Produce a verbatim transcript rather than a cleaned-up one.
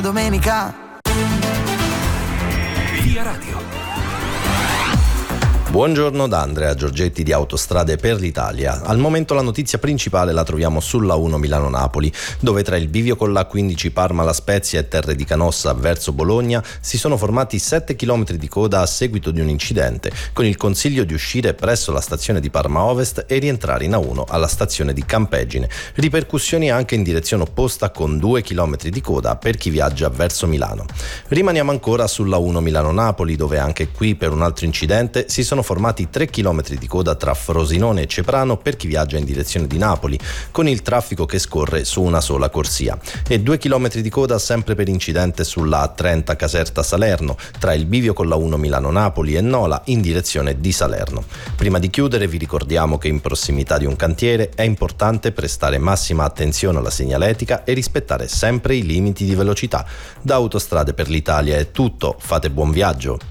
domenica. Via Radio. Buongiorno da Andrea Giorgetti di Autostrade per l'Italia. Al momento la notizia principale la troviamo sulla uno Milano-Napoli, dove tra il bivio con l'A quindici Parma-La Spezia e Terre di Canossa verso Bologna si sono formati sette chilometri di coda a seguito di un incidente, con il consiglio di uscire presso la stazione di Parma Ovest e rientrare in A uno alla stazione di Campegine. Ripercussioni anche in direzione opposta con due chilometri di coda per chi viaggia verso Milano. Rimaniamo ancora sulla uno Milano-Napoli, dove anche qui per un altro incidente si sono formati tre chilometri di coda tra Frosinone e Ceprano per chi viaggia in direzione di Napoli, con il traffico che scorre su una sola corsia, e due chilometri di coda sempre per incidente sulla A trenta Caserta-Salerno tra il bivio con la uno Milano-Napoli e Nola in direzione di Salerno. Prima di chiudere vi ricordiamo che in prossimità di un cantiere è importante prestare massima attenzione alla segnaletica e rispettare sempre i limiti di velocità. Da Autostrade per l'Italia è tutto, fate buon viaggio.